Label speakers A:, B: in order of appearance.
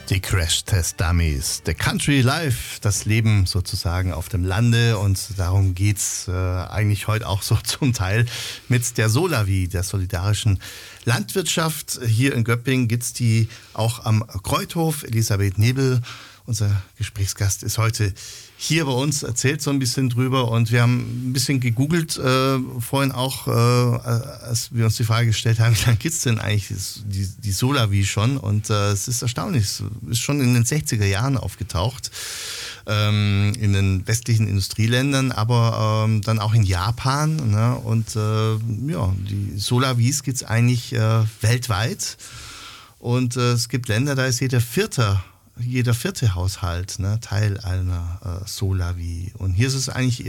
A: Die Crash-Test-Dummies, der Country Life, das Leben sozusagen auf dem Lande, und darum geht's eigentlich heute auch so zum Teil mit der Solawi, der solidarischen Landwirtschaft. Hier in Göppingen gibt's die auch am Kreuthof. Elisabeth Nebel, unser Gesprächsgast, ist heute hier bei uns, erzählt so ein bisschen drüber, und wir haben ein bisschen gegoogelt vorhin auch, als wir uns die Frage gestellt haben, wie lange gibt es denn eigentlich die Solawi schon, und es ist erstaunlich, es ist schon in den 60er Jahren aufgetaucht, in den westlichen Industrieländern, aber dann auch in Japan, ne? Und die Solawis gibt es eigentlich weltweit, und es gibt Länder, da ist jeder vierte Haushalt, ne, Teil einer Solawi. Und hier ist es eigentlich